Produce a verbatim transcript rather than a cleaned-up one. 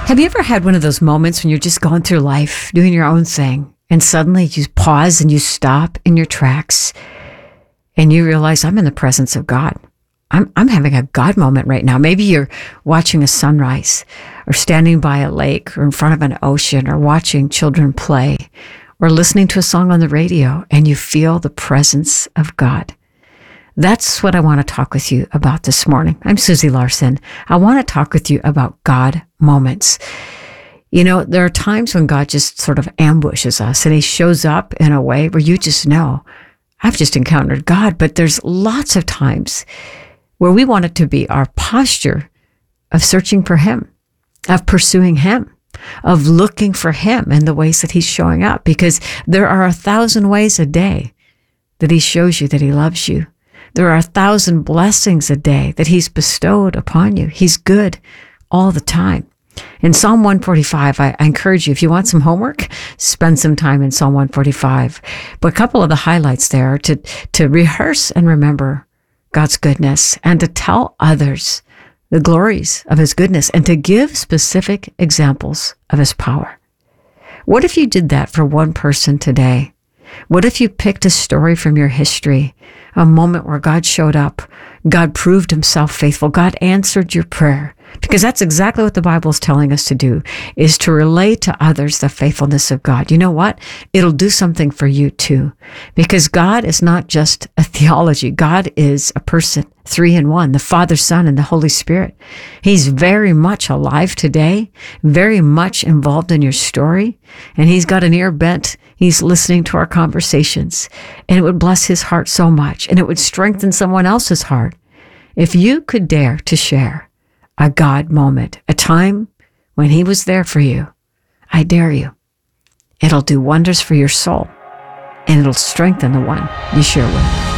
Have you ever had one of those moments when you're just going through life, doing your own thing, and suddenly you pause and you stop in your tracks and you realize, I'm in the presence of God. I'm, I'm having a God moment right now. Maybe you're watching a sunrise or standing by a lake or in front of an ocean or watching children play or listening to a song on the radio and you feel the presence of God. That's what I want to talk with you about this morning. I'm Susie Larson. I want to talk with you about God moments. You know, there are times when God just sort of ambushes us and he shows up in a way where you just know, I've just encountered God. But there's lots of times where we want it to be our posture of searching for him, of pursuing him, of looking for him in the ways that he's showing up, because there are a thousand ways a day that he shows you that he loves you. There are a thousand blessings a day that he's bestowed upon you. He's good all the time. In Psalm one forty-five, I, I encourage you, if you want some homework, spend some time in Psalm one forty-five. But a couple of the highlights there are to, to rehearse and remember God's goodness and to tell others the glories of his goodness and to give specific examples of his power. What if you did that for one person today? What if you picked a story from your history, a moment where God showed up, God proved himself faithful, God answered your prayer? Because that's exactly what the Bible is telling us to do, is to relate to others the faithfulness of God. You know what? It'll do something for you too. Because God is not just a theology. God is a person, three in one, the Father, Son, and the Holy Spirit. He's very much alive today, very much involved in your story, and he's got an ear bent. He's listening to our conversations, and it would bless his heart so much, and it would strengthen someone else's heart if you could dare to share a God moment, a time when he was there for you. I dare you. It'll do wonders for your soul, and it'll strengthen the one you share with.